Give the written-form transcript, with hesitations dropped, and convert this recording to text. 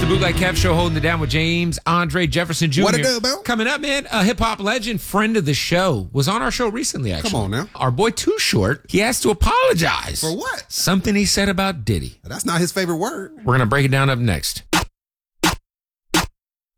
the Bootleg Kev Show, holding it down with James Andre Jefferson Jr. What it do, Bill? Coming up, man, a hip-hop legend, friend of the show, was on our show recently, actually. Come on now. Our boy Too Short, he has to apologize. For what? Something he said about Diddy. That's not his favorite word. We're going to break it down up next.